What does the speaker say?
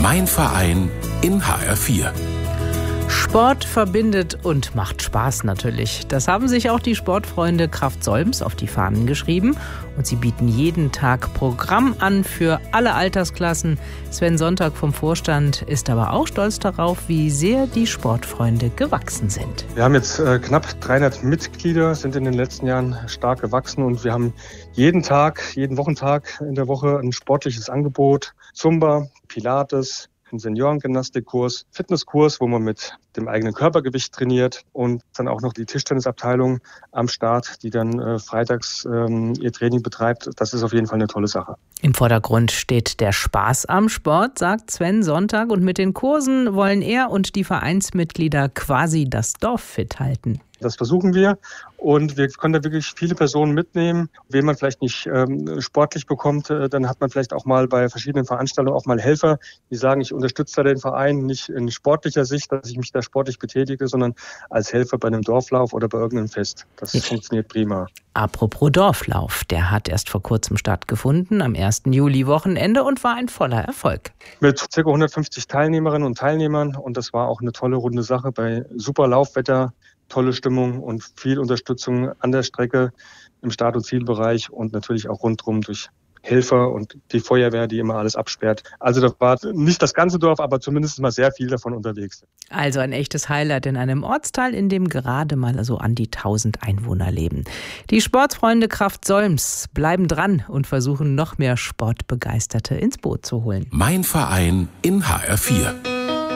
Mein Verein in HR4. Sport verbindet und macht Spaß natürlich. Das haben sich auch die Sportfreunde Kraft Solms auf die Fahnen geschrieben. Und sie bieten jeden Tag Programm an für alle Altersklassen. Sven Sonntag vom Vorstand ist aber auch stolz darauf, wie sehr die Sportfreunde gewachsen sind. Wir haben jetzt knapp 300 Mitglieder, sind in den letzten Jahren stark gewachsen. Und wir haben jeden Wochentag in der Woche ein sportliches Angebot. Zumba, Pilates, einen Seniorengymnastikkurs, Fitnesskurs, wo man mit dem eigenen Körpergewicht trainiert und dann auch noch die Tischtennisabteilung am Start, die dann freitags ihr Training betreibt. Das ist auf jeden Fall eine tolle Sache. Im Vordergrund steht der Spaß am Sport, sagt Sven Sonntag. Und mit den Kursen wollen er und die Vereinsmitglieder quasi das Dorf fit halten. Das versuchen wir und wir können da wirklich viele Personen mitnehmen. Wen man vielleicht nicht sportlich bekommt, dann hat man vielleicht auch mal bei verschiedenen Veranstaltungen auch mal Helfer, die sagen, ich unterstütze da den Verein nicht in sportlicher Sicht, dass ich mich da sportlich betätige, sondern als Helfer bei einem Dorflauf oder bei irgendeinem Fest. Das funktioniert prima. Apropos Dorflauf, der hat erst vor kurzem stattgefunden, am 1. Juli-Wochenende und war ein voller Erfolg. Mit ca. 150 Teilnehmerinnen und Teilnehmern und das war auch eine tolle runde Sache bei super Laufwetter. Tolle Stimmung und viel Unterstützung an der Strecke im Start- und Zielbereich und natürlich auch rundherum durch Helfer und die Feuerwehr, die immer alles absperrt. Also da war nicht das ganze Dorf, aber zumindest mal sehr viel davon unterwegs. Also ein echtes Highlight in einem Ortsteil, in dem gerade mal so an die 1000 Einwohner leben. Die Sportfreunde Kraft Solms bleiben dran und versuchen noch mehr Sportbegeisterte ins Boot zu holen. Mein Verein in HR4.